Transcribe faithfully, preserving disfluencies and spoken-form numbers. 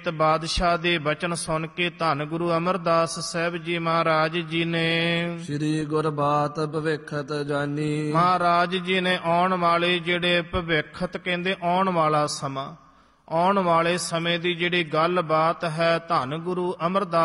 ਬਾਦਸ਼ਾਹ ਦੇ ਬਚਨ ਸੁਣ ਕੇ ਧੰਨ ਗੁਰੂ ਅਮਰਦਾਸ ਸਾਹਿਬ ਜੀ ਮਹਾਰਾਜ ਜੀ ਨੇ ਸ੍ਰੀ ਗੁਰਬਾਤ ਭਵਿੱਖਤ ਜਾਨੀ। ਮਹਾਰਾਜ ਜੀ ਨੇ ਆਉਣ ਵਾਲੇ ਜਿਹੜੇ ਭਵਿੱਖਤ ਕਹਿੰਦੇ ਆਉਣ ਵਾਲਾ ਸਮਾਂ, ਆਉਣ ਵਾਲੇ ਸਮੇਂ ਦੀ ਜਿਹੜੀ ਗੱਲ ਬਾਤ ਹੈ ਧੰਨ ਗੁਰੂ ਅਮਰਦਾਸ